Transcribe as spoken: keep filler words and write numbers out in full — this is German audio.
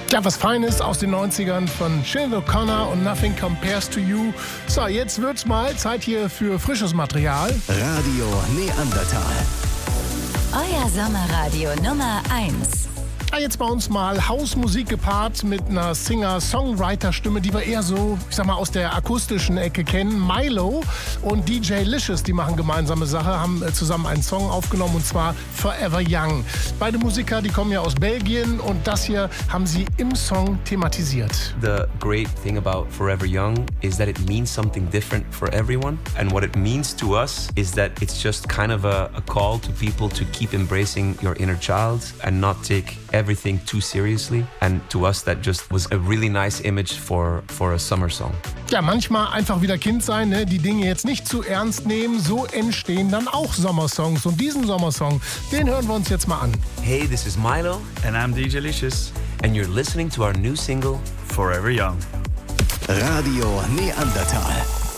Ja, was Feines aus den neunzigern von Sinead O'Connor und Nothing Compares to You. So, jetzt wird's mal Zeit hier für frisches Material. Radio Neandertal. Euer Sommerradio Nummer eins. Ja, jetzt bei uns mal Hausmusik gepaart mit einer Singer-Songwriter-Stimme, die wir eher so, ich sag mal, aus der akustischen Ecke kennen. Milo und D J Licious, die machen gemeinsame Sache, haben zusammen einen Song aufgenommen und zwar Forever Young. Beide Musiker, die kommen ja aus Belgien und das hier haben sie im Song thematisiert. The great thing about Forever Young is that it means something different for everyone. And what it means to us is that it's just kind of a, a call to people to keep embracing your inner child and not take everything too seriously, and to us that just was a really nice image for for a summer song. Ja, manchmal einfach wieder Kind sein, ne? Die Dinge jetzt nicht zu ernst nehmen, so entstehen dann auch Sommersongs. Und diesen Sommersong, den hören wir uns jetzt mal an. Hey, this is Milo and I'm D J Licious and you're listening to our new single Forever Young. Radio Neandertal.